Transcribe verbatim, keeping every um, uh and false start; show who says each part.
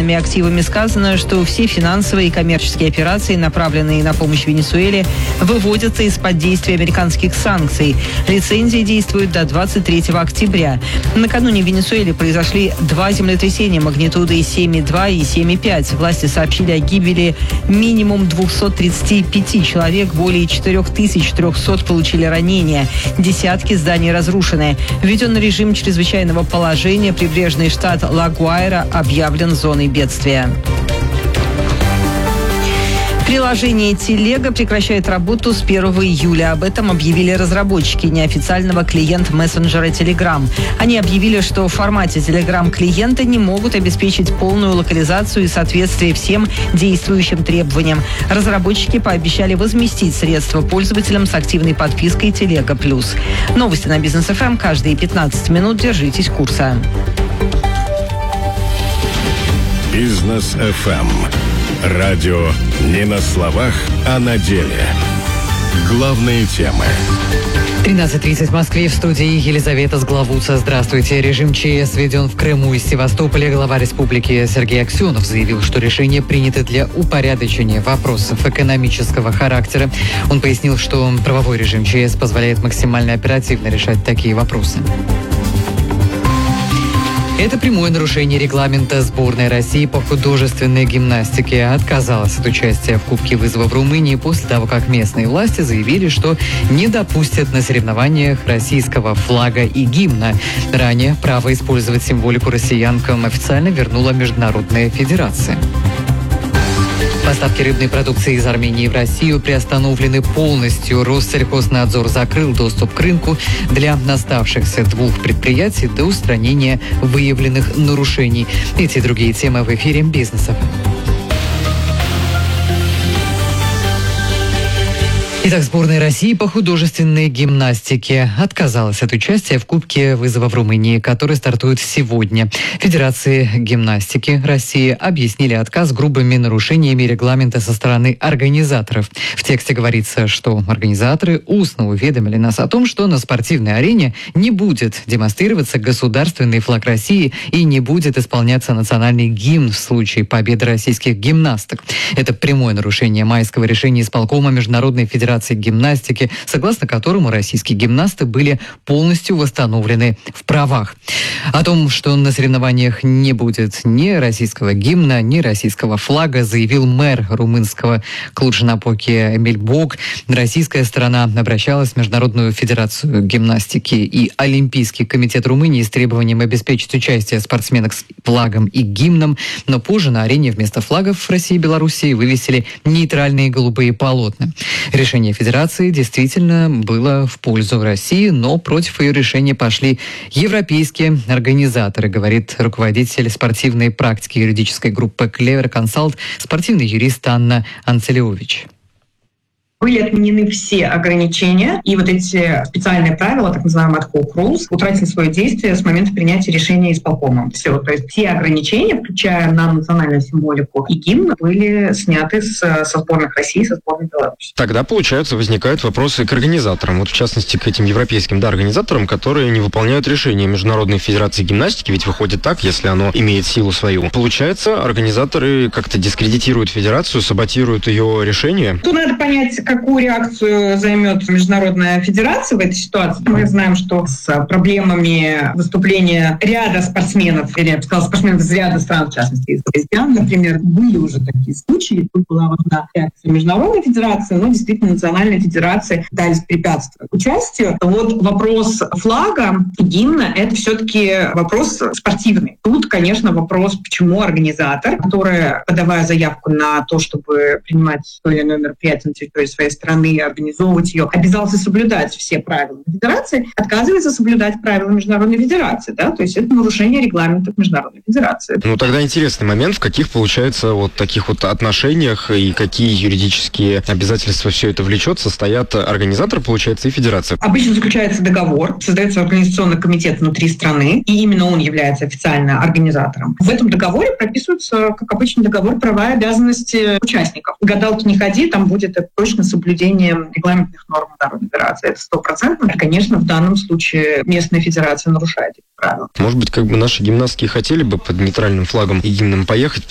Speaker 1: ценными активами сказано, что все финансовые и коммерческие операции, направленные на помощь Венесуэле, выводятся из-под действия американских санкций. Лицензии действуют до двадцать третьего октября. Накануне в Венесуэле произошли два землетрясения магнитудой семь и два и семь и пять. Власти сообщили о гибели минимум двухсот тридцати пяти человек, более четырех тысяч трехсот получили ранения. Десятки зданий разрушены. Введен режим чрезвычайного положения. Прибрежный штат Ла-Гуайра объявлен зоной бедствия. Приложение «Телега» прекращает работу с первого июля. Об этом объявили разработчики неофициального клиент-мессенджера Telegram. Они объявили, что в формате Telegram клиенты не могут обеспечить полную локализацию и соответствие всем действующим требованиям. Разработчики пообещали возместить средства пользователям с активной подпиской «Телега плюс». Новости на Бизнес эф эм каждые пятнадцать минут. Держитесь курса.
Speaker 2: Бизнес эф эм. Радио не на словах, а на деле. Главные темы.
Speaker 3: тринадцать тридцать в Москве, в студии Елизавета Сглавуца. Здравствуйте. Режим ЧС введен в Крыму. Из Севастополя глава республики Сергей Аксенов заявил, что решение принято для упорядочения вопросов экономического характера. Он пояснил, что правовой режим ЧС позволяет максимально оперативно решать такие вопросы. Это прямое нарушение регламента. Сборная России по художественной гимнастике отказалась от участия в Кубке вызова в Румынии после того, как местные власти заявили, что не допустят на соревнованиях российского флага и гимна. Ранее право использовать символику россиянкам официально вернула Международная федерация. Поставки рыбной продукции из Армении в Россию приостановлены полностью. Россельхознадзор закрыл доступ к рынку для оставшихся двух предприятий до устранения выявленных нарушений. Эти и другие темы в эфире «Бизнеса». Итак, сборная России по художественной гимнастике отказалась от участия в Кубке вызова в Румынии, который стартует сегодня. Федерации гимнастики России объяснили отказ грубыми нарушениями регламента со стороны организаторов. В тексте говорится, что организаторы устно уведомили нас о том, что на спортивной арене не будет демонстрироваться государственный флаг России и не будет исполняться национальный гимн в случае победы российских гимнасток. Это прямое нарушение майского решения исполкома Международной федерации гимнастики, согласно которому российские гимнасты были полностью восстановлены в правах. О том, что на соревнованиях не будет ни российского гимна, ни российского флага, заявил мэр румынского Клуж-Напоки Эмиль Бог. Российская сторона обращалась в Международную федерацию гимнастики и Олимпийский комитет Румынии с требованием обеспечить участие спортсменок с флагом и гимном, но позже на арене вместо флагов России и Белоруссии вывесили нейтральные голубые полотна. Решение Федерации действительно было в пользу России, но против ее решения пошли европейские организаторы, говорит руководитель спортивной практики юридической группы «Клевер Консалт», спортивный юрист Анна Анцелевич.
Speaker 4: Были отменены все ограничения, и вот эти специальные правила, так называемые ad hoc rules, утратили свое действие с момента принятия решения исполкома. Все, то есть все ограничения, включая на национальную символику и гимн, были сняты с, со сборных России, со сборной Беларуси.
Speaker 5: Тогда, получается, возникают вопросы к организаторам, вот в частности к этим европейским да, организаторам, которые не выполняют решение Международной федерации гимнастики, ведь выходит так, если оно имеет силу свою. Получается, организаторы как-то дискредитируют федерацию, саботируют ее решение.
Speaker 4: Тут надо понять, какую реакцию займет Международная федерация в этой ситуации. Мы знаем, что с проблемами выступления ряда спортсменов, или я бы сказала, спортсменов из ряда стран, в частности, из россиян, например, были уже такие случаи. Тут была важна реакция Международной федерации, но действительно национальные федерации дали препятствия к участию. Вот вопрос флага и гимна — это все-таки вопрос спортивный. Тут, конечно, вопрос, почему организатор, который, подавая заявку на то, чтобы принимать то или иное мероприятие на территории своей страны, организовывать ее, обязался соблюдать все правила федерации, отказывается соблюдать правила Международной федерации. Да? То есть это нарушение регламентов Международной федерации.
Speaker 5: Ну тогда интересный момент, в каких, получается, вот таких вот отношениях и какие юридические обязательства все это влечет, состоят организатор, получается, и федерация.
Speaker 4: Обычно заключается договор, создается организационный комитет внутри страны, и именно он является официально организатором. В этом договоре прописываются, как обычно, договор права и обязанности участников. Гадалки не ходи, там будет точно соблюдение регламентных норм Международной федерации. Это стопроцентно. И, конечно, в данном случае местная федерация нарушает эти правила.
Speaker 5: Может быть, как бы наши гимнастки хотели бы под нейтральным флагом и гимном поехать,